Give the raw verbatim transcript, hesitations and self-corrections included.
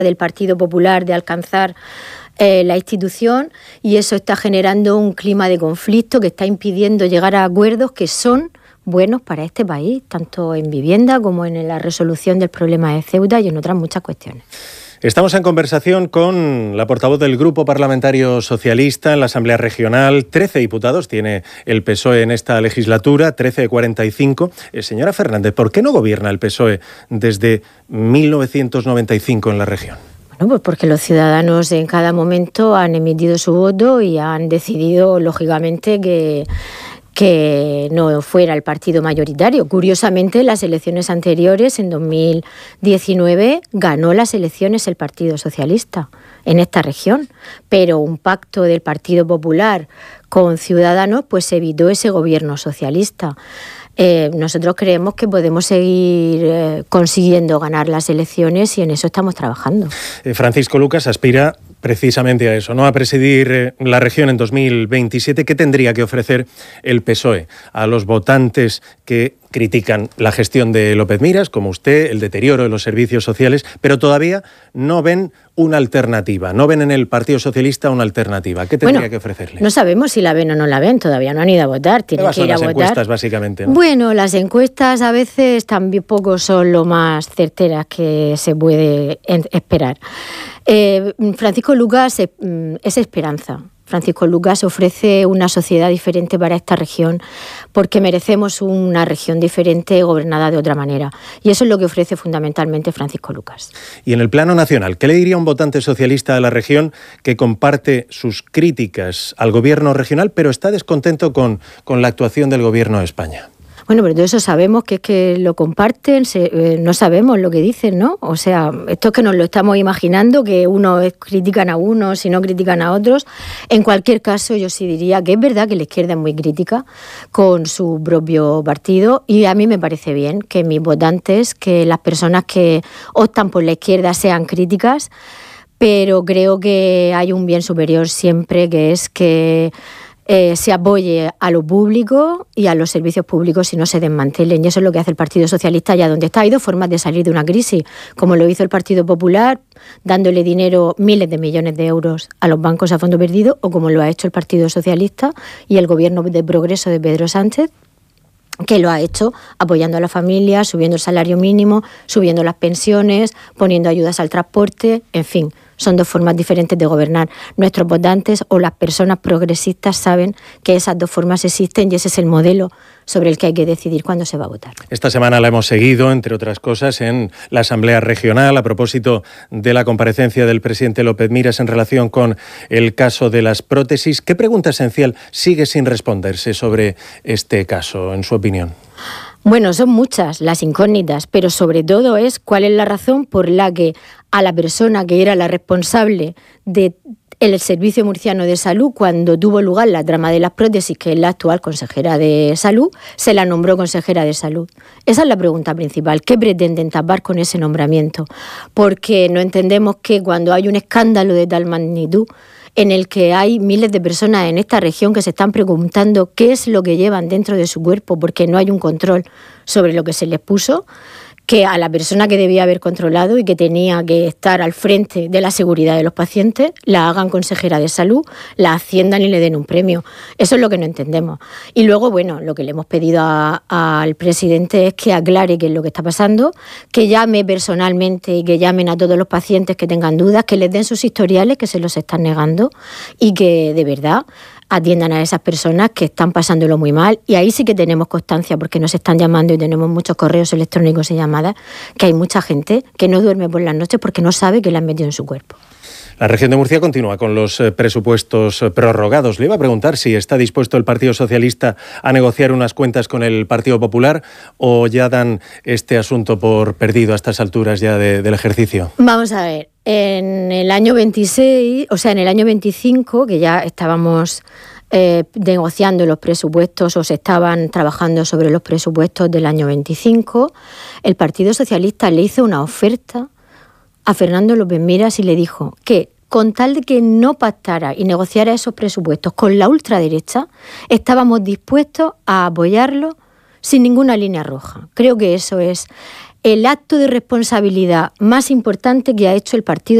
del Partido Popular de alcanzar eh, la institución, y eso está generando un clima de conflicto que está impidiendo llegar a acuerdos que son buenos para este país, tanto en vivienda como en la resolución del problema de Ceuta y en otras muchas cuestiones. Estamos en conversación con la portavoz del Grupo Parlamentario Socialista en la Asamblea Regional. trece diputados tiene el P S O E en esta legislatura, trece de cuarenta y cinco. Eh, señora Fernández, ¿por qué no gobierna el P S O E desde mil novecientos noventa y cinco en la región? Bueno, pues porque los ciudadanos en cada momento han emitido su voto y han decidido, lógicamente, que... que no fuera el partido mayoritario. Curiosamente, las elecciones anteriores, en dos mil diecinueve, ganó las elecciones el Partido Socialista en esta región, pero un pacto del Partido Popular con Ciudadanos pues evitó ese gobierno socialista. Eh, nosotros creemos que podemos seguir eh, consiguiendo ganar las elecciones y en eso estamos trabajando. Eh, Francisco Lucas aspira precisamente a eso, ¿no? A presidir eh, la región en dos mil veintisiete. ¿Qué tendría que ofrecer el P S O E a los votantes que critican la gestión de López Miras, como usted, el deterioro de los servicios sociales, pero todavía no ven una alternativa, no ven en el Partido Socialista una alternativa? ¿Qué tendría bueno, que ofrecerle? No sabemos si la ven o no la ven, todavía no han ido a votar, tienen que son ir a las votar. encuestas, básicamente, ¿no? Bueno, las encuestas a veces tampoco son lo más certeras que se puede esperar. Eh, Francisco Lucas es, es esperanza. Francisco Lucas ofrece una sociedad diferente para esta región porque merecemos una región diferente gobernada de otra manera. Y eso es lo que ofrece fundamentalmente Francisco Lucas. Y en el plano nacional, ¿qué le diría a un votante socialista de la región que comparte sus críticas al gobierno regional, pero está descontento con, con la actuación del gobierno de España? Bueno, pero de eso sabemos que es que lo comparten, se, eh, no sabemos lo que dicen, ¿no? O sea, esto es que nos lo estamos imaginando, que unos critican a unos y no critican a otros. En cualquier caso, yo sí diría que es verdad que la izquierda es muy crítica con su propio partido y a mí me parece bien que mis votantes, que las personas que optan por la izquierda sean críticas, pero creo que hay un bien superior siempre, que es que Eh, se apoye a lo público y a los servicios públicos y no se desmantelen. Y eso es lo que hace el Partido Socialista allá donde está. Hay dos formas de salir de una crisis, como lo hizo el Partido Popular, dándole dinero, miles de millones de euros a los bancos a fondo perdido, o como lo ha hecho el Partido Socialista y el Gobierno de Progreso de Pedro Sánchez, que lo ha hecho apoyando a la familia, subiendo el salario mínimo, subiendo las pensiones, poniendo ayudas al transporte, en fin. Son dos formas diferentes de gobernar. Nuestros votantes o las personas progresistas saben que esas dos formas existen y ese es el modelo sobre el que hay que decidir cuándo se va a votar. Esta semana la hemos seguido, entre otras cosas, en la Asamblea Regional a propósito de la comparecencia del presidente López Miras en relación con el caso de las prótesis. ¿Qué pregunta esencial sigue sin responderse sobre este caso, en su opinión? Bueno, son muchas las incógnitas, pero sobre todo es cuál es la razón por la que a la persona que era la responsable de el Servicio Murciano de Salud, cuando tuvo lugar la trama de las prótesis, que es la actual consejera de Salud, se la nombró consejera de Salud. Esa es la pregunta principal. ¿Qué pretenden tapar con ese nombramiento? Porque no entendemos que cuando hay un escándalo de tal magnitud, en el que hay miles de personas en esta región que se están preguntando qué es lo que llevan dentro de su cuerpo, porque no hay un control sobre lo que se les puso, que a la persona que debía haber controlado y que tenía que estar al frente de la seguridad de los pacientes, la hagan consejera de salud, la asciendan y le den un premio. Eso es lo que no entendemos. Y luego, bueno, lo que le hemos pedido a, a, al presidente es que aclare qué es lo que está pasando, que llame personalmente y que llamen a todos los pacientes que tengan dudas, que les den sus historiales, que se los están negando, y que de verdad atiendan a esas personas que están pasándolo muy mal. Y ahí sí que tenemos constancia, porque nos están llamando y tenemos muchos correos electrónicos y llamadas, que hay mucha gente que no duerme por las noches porque no sabe que le han metido en su cuerpo. La región de Murcia continúa con los presupuestos prorrogados. Le iba a preguntar si está dispuesto el Partido Socialista a negociar unas cuentas con el Partido Popular, o ya dan este asunto por perdido a estas alturas ya de, del ejercicio. Vamos a ver, en el año veintiséis, o sea, en el año veinticinco, que ya estábamos eh, negociando los presupuestos o se estaban trabajando sobre los presupuestos del año veinticinco, el Partido Socialista le hizo una oferta a Fernando López Miras y le dijo que con tal de que no pactara y negociara esos presupuestos con la ultraderecha, estábamos dispuestos a apoyarlo sin ninguna línea roja. Creo que eso es el acto de responsabilidad más importante que ha hecho el Partido